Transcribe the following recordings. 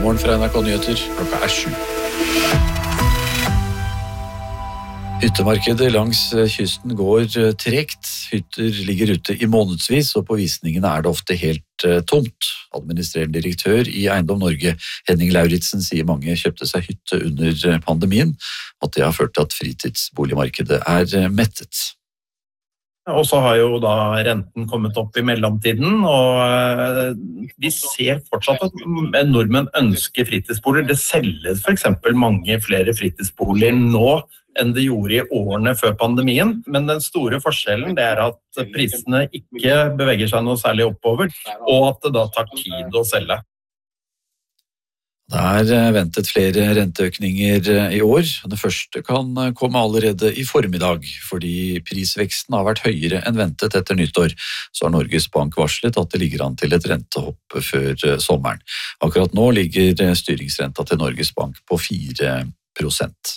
morgen fra NRK Nyheter, klokka 7. Hyttemarkedet langs kysten går tregt. Hytter ligger ute i månedsvis, og på visningene det ofte helt tomt. Administrerende direktør i Eiendom Norge, Henning Lauritsen, sier mange kjøpte seg hytte under pandemien, at det har ført til at fritidsboligmarkedet mettet. Og så har jo da renten kommet opp i mellomtiden, og vi ser fortsatt at nordmenn ønsker fritidsboliger. Det selges for eksempel mange flere fritidsboliger nå enn det gjorde i årene før pandemien. Men den store forskjellen det at prisene ikke beveger seg noe særlig oppover, og at det da tar tid å selge. Det ventet flere renteøkninger i år. Det første kan komme allerede i formiddag, fordi prisveksten har vært høyere enn ventet etter nyttår. Så har Norges Bank varslet at det ligger an til et rentehopp før sommeren. Akkurat nå ligger styringsrenta til Norges Bank på 4%.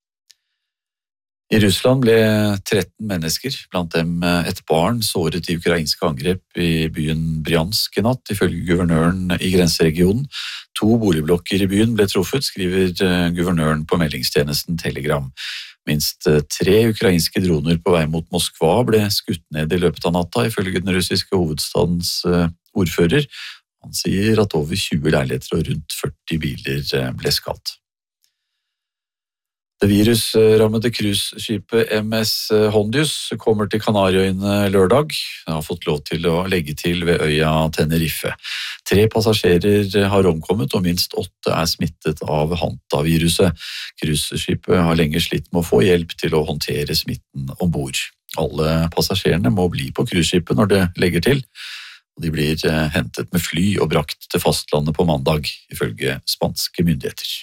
I Russland ble 13 mennesker, blant dem et barn, såret i ukrainske angrep i byen Bryansk i natt, ifølge guvernøren i grenseregionen. 2 boligblokker i byen ble truffet, skriver guvernøren på meldingstjenesten Telegram. Minst 3 ukrainske droner på vei mot Moskva ble skutt ned i løpet av natta, ifølge den russiske hovedstadens ordfører. Han sier at over 20 leiligheter og rundt 40 biler ble skadd. Det virusrammede cruiseskipet MS Hondius kommer til Kanariøyene lørdag. Det har fått lov til å legge til ved øya Tenerife. 3 passasjerer har omkommet, og minst 8 smittet av Hanta-viruset. Cruiseskipet har lenge slitt med å få hjelp til å håndtere smitten ombord. Alle passasjerene må bli på cruiseskipet når det legger til. De blir hentet med fly og brakt til fastlandet på mandag, ifølge spanske myndigheter.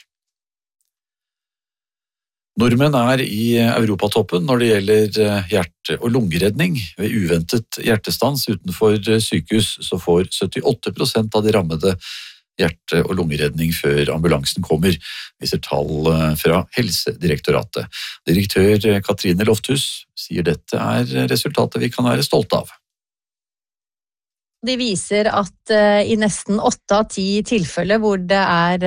Nordmenn i europatoppen når det gjelder hjerte- og lungeredning. Ved uventet hjertestans utenfor sykehus så får 78% av de rammede hjerte- og lungeredning før ambulansen kommer, viser tall fra Helsedirektoratet. Direktør Katrine Lofthus sier dette resultatet vi kan være stolte av. De viser at i nesten 8 av 10 tilfeller hvor det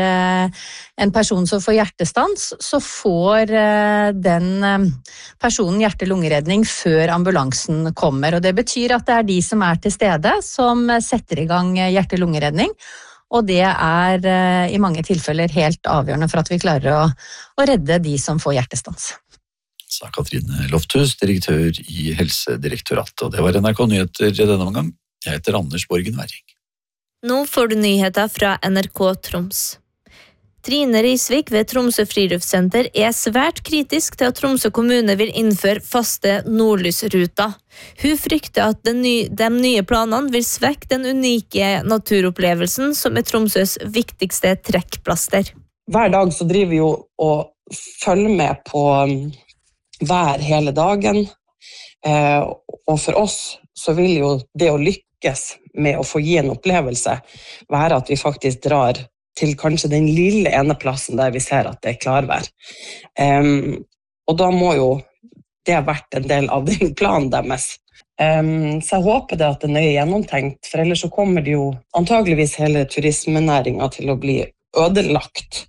en person som får hjertestans, så får den personen hjerte-lungeredning før ambulansen kommer. Og det betyr at det de som til stede som setter i gang hjerte-lungeredning, og det i mange tilfeller helt avgjørende for at vi klarer å redde de som får hjertestans. Sa Katrine Lofthus, direktør i Helsedirektoratet. Og det var NRK Nyheter denne omgang. Jeg heter Anders Borgen Werring. Nå får du nyheter fra NRK Troms. Trine Risvik ved Tromsø Friluftssenter svært kritisk til at Tromsø kommune vil innføre faste nordlysruter. Hun frykter at de nye planene vil svekke den unike naturopplevelsen som Tromsøs viktigste trekkplaster. Hver dag så driver vi jo og følger med på vær hele dagen, og for oss så vil jo det å lykkes med å få gi en opplevelse være at vi faktisk drar til kanskje den lille ene plassen der vi ser at det klarvær. Og da må jo det ha vært en del av den planen deres. Så jeg håper det at det nøye gjennomtenkt, for ellers så kommer det jo antageligvis hele turismenæringen til å bli ødelagt.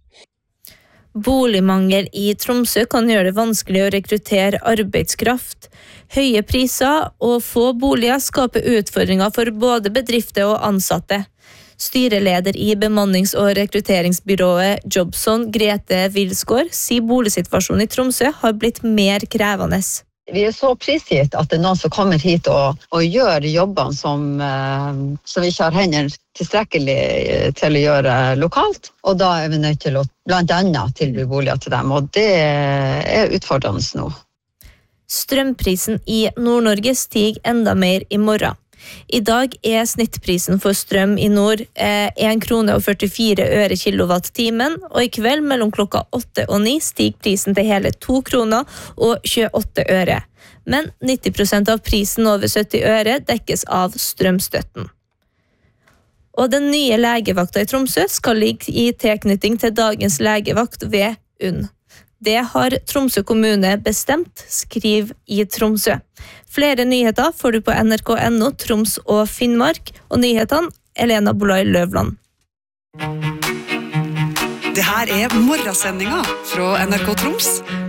Boligmangel i Tromsø kan gjøre det vanskelig å rekruttere arbeidskraft. Høye priser og få boliger skaper utfordringer for både bedrifter og ansatte. Styreleder i bemannings- og rekrutteringsbyrået Jobson, Grete Wilsgård, sier boligsituasjonen i Tromsø har blitt mer krevende. Vi så prisgitt at det noen som kommer hit og gjør jobbene som vi ikke har hendene tilstrekkelig til å gjøre lokalt, og da vi nødt til å blant annet tilby boliger til dem, og det utfordrende nå. Strømprisen i Nord-Norge stiger enda mer i morgen. I dag snittprisen for strøm i nord 1,44 kroner kilowattimen, og i kveld mellom klokka 8 og 9 stiger prisen til hele 2 kroner og 28 øre. Men 90% av prisen over 70 øre dekkes av strømstøtten. Og den nye legevakta i Tromsø skal ligge i tilknytning til dagens legevakt ved UNN. Det har Tromsø kommune bestemt, skriver i Tromsø. Flere nyheter får du på nrk.no, Troms og Finnmark, og nyhetene Elena Bolai Løvland. Det her morgensendinga fra NRK Troms